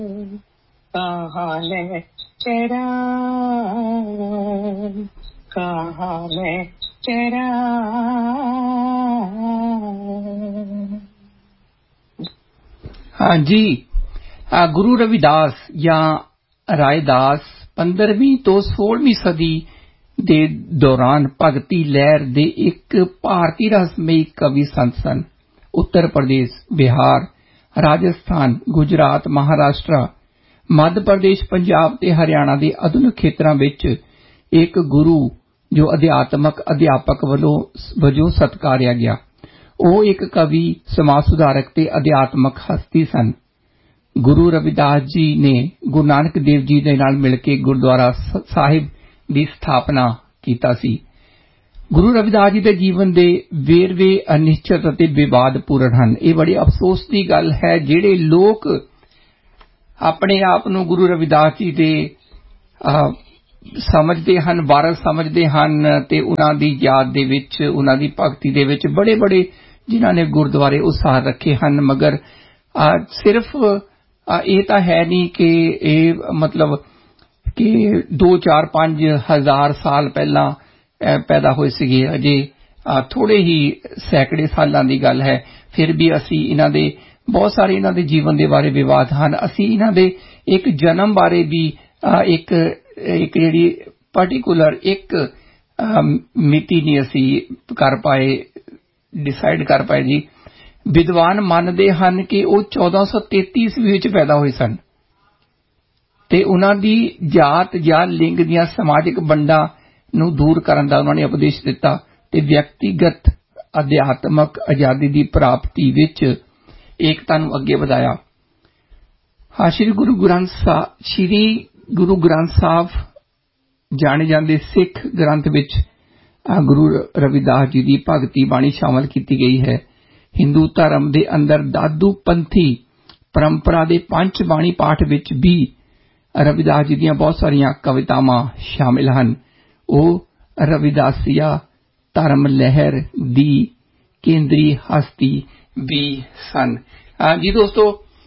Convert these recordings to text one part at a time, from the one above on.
कहाँ ले तेरा, कहाँ ले तेरा। हाँ जी, गुरु रविदास या रायदास 15ਵੀਂ ਤੋਂ 16ਵੀਂ ਸਦੀ ਦੇ ਦੌਰਾਨ ਭਗਤੀ ਲਹਿਰ ਦੇ ਇੱਕ ਭਾਰਤੀ ਰਹੱਸਮਈ ਕਵੀ ਸੰਤ ਸਨ। ਉੱਤਰ ਪ੍ਰਦੇਸ਼, ਬਿਹਾਰ, ਰਾਜਸਥਾਨ, ਗੁਜਰਾਤ, ਮਹਾਰਾਸ਼ਟਰ, ਮੱਧ ਪ੍ਰਦੇਸ਼, ਪੰਜਾਬ ਤੇ ਹਰਿਆਣਾ ਦੇ ਆਧੁਨਿਕ ਖੇਤਰਾਂ ਵਿੱਚ ਇੱਕ ਗੁਰੂ ਜੋ ਅਧਿਆਤਮਕ ਅਧਿਆਪਕ ਵਜੋਂ ਸਤਿਕਾਰਿਆ ਗਿਆ। ਉਹ ਇੱਕ ਕਵੀ, ਸਮਾਜ ਸੁਧਾਰਕ ਤੇ ਅਧਿਆਤਮਕ ਹਸਤੀ ਸਨ। ਗੁਰੂ ਰਵਿਦਾਸ ਜੀ ਨੇ ਗੁਰੂ ਨਾਨਕ ਦੇਵ ਜੀ ਦੇ ਨਾਲ ਮਿਲ ਕੇ ਗੁਰਦੁਆਰਾ ਸਾਹਿਬ ਦੀ ਸਥਾਪਨਾ ਕੀਤਾ ਸੀ। ਗੁਰੂ ਰਵਿਦਾਸ ਜੀ ਦੇ ਜੀਵਨ ਦੇ ਵੇਰਵੇ ਅਨਿਸ਼ਚਿਤ ਅਤੇ ਵਿਵਾਦਪੂਰਨ ਹਨ। ਇਹ ਬੜੀ ਅਫਸੋਸ ਦੀ ਗੱਲ ਹੈ ਜਿਹੜੇ ਲੋਕ ਆਪਣੇ ਆਪ ਨੂੰ ਗੁਰੂ ਰਵਿਦਾਸ ਜੀ ਦੇ ਸਮਝਦੇ ਹਨ, ਵਾਰਸ ਸਮਝਦੇ ਹਨ ਤੇ ਉਹਨਾਂ ਦੀ ਯਾਦ ਦੇ ਵਿੱਚ, ਉਹਨਾਂ ਦੀ ਭਗਤੀ ਦੇ ਵਿੱਚ ਬੜੇ ਜਿਨ੍ਹਾਂ ਨੇ ਗੁਰਦੁਆਰੇ ਉਸਾਰ ਰੱਖੇ ਹਨ। ਮਗਰ ਸਿਰਫ ਇਹ ਤਾਂ ਹੈ ਨਹੀਂ ਕਿ ਇਹ ਮਤਲਬ ਕਿ 2, 4, 5 ਹਜ਼ਾਰ ਸਾਲ ਪਹਿਲਾਂ ਪੈਦਾ ਹੋਏ ਸੀਗੇ। ਅਜੇ ਥੋੜੇ ਹੀ ਸੈਂਕੜੇ ਸਾਲਾਂ ਦੀ ਗੱਲ ਹੈ। ਫਿਰ ਵੀ ਅਸੀਂ ਇਹਨਾਂ ਦੇ ਬਹੁਤ ਸਾਰੇ ਇਹਨਾਂ ਦੇ ਜੀਵਨ ਦੇ ਬਾਰੇ ਵਿਵਾਦ ਹਨ। ਅਸੀਂ ਇਹਨਾਂ ਦੇ ਇੱਕ ਜਨਮ ਬਾਰੇ ਵੀ ਇੱਕ ਜਿਹੜੀ ਪਾਰਟੀਕੂਲਰ ਇੱਕ ਮਿਤੀ ਨਹੀਂ ਅਸੀਂ ਡਿਸਾਈਡ ਕਰ ਪਾਏ ਜੀ। ਵਿਦਵਾਨ ਮੰਨਦੇ ਹਨ ਕਿ ਉਹ 1433 ਈਸਵੀ ਵਿੱਚ ਪੈਦਾ ਹੋਏ ਸਨ ਤੇ ਉਹਨਾਂ ਦੀ ਜਾਤ ਜਾਂ ਲਿੰਗ ਦੀਆਂ ਸਮਾਜਿਕ ਵੰਡਾਂ ਨੂੰ ਦੂਰ ਕਰਨ ਦਾ ਉਹਨਾਂ ਨੇ ਉਪਦੇਸ਼ ਦਿੱਤਾ ਤੇ ਵਿਅਕਤੀਗਤ ਅਧਿਆਤਮਕ ਆਜ਼ਾਦੀ ਦੀ ਪ੍ਰਾਪਤੀ ਵਿੱਚ ਏਕਤਾ ਨੂੰ ਅੱਗੇ ਵਧਾਇਆ। ਸ੍ਰੀ ਗੁਰੂ ਗ੍ਰੰਥ ਸਾਹਿਬ ਜਾਣੇ ਜਾਂਦੇ ਸਿੱਖ ਗ੍ਰੰਥ ਵਿੱਚ ਗੁਰੂ ਰਵਿਦਾਸ ਜੀ ਦੀ ਭਗਤੀ ਬਾਣੀ ਸ਼ਾਮਲ ਕੀਤੀ ਗਈ ਹੈ। ਹਿੰਦੂ ਧਰਮ ਦੇ ਅੰਦਰ ਦਾਦੂ ਪੰਥੀ ਪਰੰਪਰਾ ਦੇ ਪੰਜ ਬਾਣੀ ਪਾਠ ਵਿੱਚ ਵੀ ਰਵਿਦਾਸ ਜੀ ਦੀਆਂ ਬਹੁਤ ਸਾਰੀਆਂ ਕਵਿਤਾਵਾਂ ਸ਼ਾਮਿਲ ਹਨ। ਉਹ ਰਵਿਦਾਸੀਆ ਧਰਮ ਲਹਿਰ ਦੀ ਕੇਂਦਰੀ ਹਸਤੀ ਵੀ ਸਨ। ਜੀ ਦੋਸਤੋ,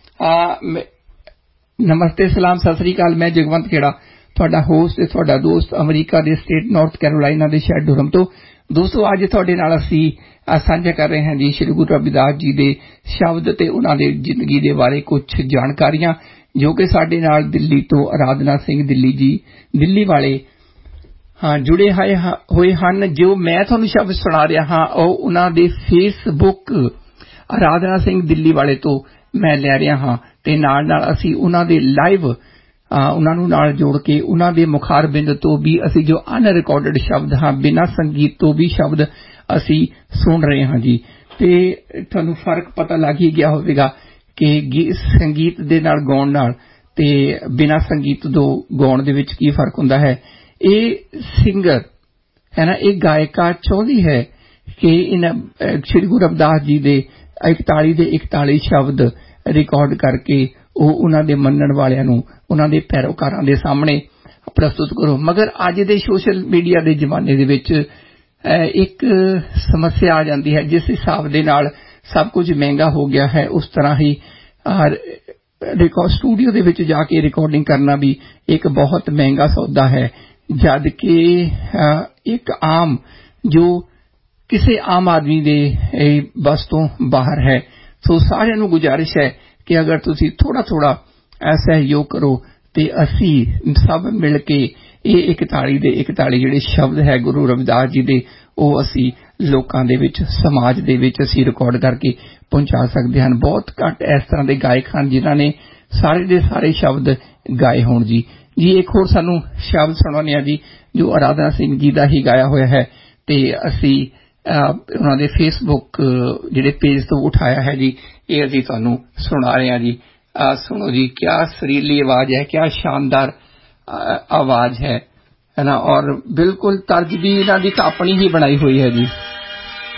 ਨਮਸਤੇ, ਸਲਾਮ, ਸਤਿ ਸ੍ਰੀ ਅਕਾਲ। ਮੈਂ ਜਗਵੰਤ ਖੇੜਾ, ਤੁਹਾਡਾ ਹੋਸਟ ਤੇ ਤੁਹਾਡਾ ਦੋਸਤ, ਅਮਰੀਕਾ ਦੇ ਸਟੇਟ ਨਾਰਥ ਕੈਰੋਲਾਈਨਾ ਦੇ ਸ਼ਹਿਰ ਡੁਰਹਮ ਤੋਂ। ਦੋਸਤੋ, ਅੱਜ ਤੁਹਾਡੇ ਨਾਲ ਅਸੀਂ ਸਾਂਝਾ ਕਰ ਰਹੇ ਹਾਂ ਜੀ ਸ਼੍ਰੀ ਗੁਰੂ ਰਵਿਦਾਸ ਜੀ ਦੇ ਸ਼ਬਦ ਤੇ ਉਹਨਾਂ ਦੇ ਜ਼ਿੰਦਗੀ ਦੇ ਬਾਰੇ ਕੁਝ ਜਾਣਕਾਰੀਆਂ ਜੋ ਕਿ ਸਾਡੇ ਨਾਲ ਦਿੱਲੀ ਤੋਂ ਅਰਾਧਨਾ ਸਿੰਘ ਦਿੱਲੀ ਵਾਲੇ ਜੁੜੇ ਹੋਏ ਹਨ। ਜੋ ਮੈਂ ਤੁਹਾਨੂੰ ਸ਼ਬਦ ਸੁਣਾ ਰਿਹਾ ਹਾਂ ਉਹ ਉਹਨਾਂ ਦੇ ਫੇਸਬੁੱਕ ਅਰਾਧਨਾ ਸਿੰਘ ਦਿੱਲੀ ਵਾਲੇ ਤੋਂ ਮੈਂ ਲੈ ਰਿਹਾ ਹਾਂ ਤੇ ਨਾਲ ਅਸੀਂ ਉਹਨਾਂ ਦੇ ਲਾਈਵ ਉਹਨਾਂ ਨੂੰ ਨਾਲ ਜੋੜ ਕੇ ਉਹਨਾਂ ਦੇ ਮੁਖਾਰਬਿੰਦ ਤੋਂ ਵੀ ਅਸੀਂ ਜੋ ਅਨਰਿਕਾਰਡਡ ਸ਼ਬਦ ਹਾਂ, ਬਿਨਾਂ ਸੰਗੀਤ ਤੋਂ ਵੀ ਸ਼ਬਦ ਅਸੀਂ ਸੁਣ ਰਹੇ ਹਾਂ ਜੀ। ਤੇ ਤੁਹਾਨੂੰ ਫਰਕ ਪਤਾ ਲੱਗ ਹੀ ਗਿਆ ਹੋਵੇਗਾ ਕਿ ਸੰਗੀਤ ਦੇ ਨਾਲ ਗਾਉਣ ਨਾਲ ਤੇ ਬਿਨਾਂ ਸੰਗੀਤ ਤੋਂ ਗਾਉਣ ਦੇ ਵਿੱਚ ਕੀ ਫਰਕ ਹੁੰਦਾ ਹੈ। ਇਹ ਸਿੰਗਰ ਹੈ ਨਾ, ਇਹ ਗਾਇਕਾ ਚਾਹੁੰਦੀ ਹੈ ਕਿ ਸ਼੍ਰੀ ਗੁਰੂ ਰਵਿਦਾਸ ਜੀ ਦੇ 41 ਦੇ 41 ਸ਼ਬਦ ਰਿਕਾਰਡ ਕਰਕੇ ਉਹ ਉਹਨਾਂ ਦੇ ਮੰਨਣ ਵਾਲਿਆਂ ਨੂੰ, ਉਹਨਾਂ ਦੇ ਪੈਰੋਕਾਰਾਂ ਦੇ ਸਾਹਮਣੇ ਪ੍ਰਸਤੁਤ ਕਰੋ। ਮਗਰ ਅੱਜ ਦੇ ਸੋਸ਼ਲ ਮੀਡੀਆ ਦੇ ਜ਼ਮਾਨੇ ਦੇ ਵਿੱਚ ਇੱਕ ਸਮੱਸਿਆ ਆ ਜਾਂਦੀ ਹੈ। ਜਿਸ ਹਿਸਾਬ ਦੇ ਨਾਲ ਸਭ ਕੁਝ ਮਹਿੰਗਾ ਹੋ ਗਿਆ ਹੈ, ਉਸ ਤਰ੍ਹਾਂ ਹੀ ਸਟੂਡੀਓ ਦੇ ਵਿੱਚ ਜਾ ਕੇ ਰਿਕਾਰਡਿੰਗ ਕਰਨਾ ਵੀ ਇੱਕ ਬਹੁਤ ਮਹਿੰਗਾ ਸੌਦਾ ਹੈ, ਜਦ ਕਿ ਇੱਕ ਆਮ ਜੋ ਕਿਸੇ ਆਮ ਆਦਮੀ ਦੇ ਬਸ ਤੋਂ ਬਾਹਰ ਹੈ। ਸੋ ਸਾਰਿਆਂ ਨੂੰ ਗੁਜ਼ਾਰਿਸ਼ ਹੈ ਕਿ ਅਗਰ ਤੁਸੀਂ ਥੋੜਾ ਸਹਿਯੋਗ ਕਰੋ ਤੇ ਅਸੀਂ ਸਭ ਮਿਲ ਕੇ ਇਹ 41 ਦੇ 41 ਜਿਹੜੇ ਸ਼ਬਦ ਹੈ ਗੁਰੂ ਰਵਿਦਾਸ ਜੀ ਦੇ, ਉਹ ਅਸੀਂ ਲੋਕਾਂ ਦੇ ਵਿੱਚ, ਸਮਾਜ ਦੇ ਵਿੱਚ ਅਸੀਂ ਰਿਕਾਰਡ ਕਰਕੇ ਪਹੁੰਚਾ ਸਕਦੇ ਹਨ। ਬਹੁਤ ਘੱਟ ਇਸ ਤਰ੍ਹਾਂ ਦੇ ਗਾਇਕ ਹਨ ਜਿਨ੍ਹਾਂ ਨੇ ਸਾਰੇ ਦੇ ਸਾਰੇ ਸ਼ਬਦ ਗਾਏ ਹੋਣ ਜੀ। ਇੱਕ ਹੋਰ ਸਾਨੂੰ ਸ਼ਬਦ ਸੁਣਾਉਂਦੇ ਹਾਂ ਜੀ ਜੋ ਅਰਾਧਨਾ ਸਿੰਘ ਜੀ ਦਾ ਹੀ ਗਾਇਆ ਹੋਇਆ ਹੈ ਤੇ ਅਸੀਂ ਉਹਨਾਂ ਦੇ ਫੇਸਬੁੱਕ ਜਿਹੜੇ ਪੇਜ ਤੋਂ ਉਠਾਇਆ ਹੈ ਜੀ। ਇਹ ਅਸੀਂ ਤੁਹਾਨੂੰ ਸੁਣਾ ਰਹੇ ਹਾਂ ਜੀ। ਸੁਣੋ ਜੀ, ਕਿਆ ਸੁਰੀਲੀ ਆਵਾਜ਼ ਹੈ, ਕਿਆ ਸ਼ਾਨਦਾਰ आवाज है ना, और बिल्कुल तर्ज भी इन्हां दी अपनी ही बनाई हुई है जी।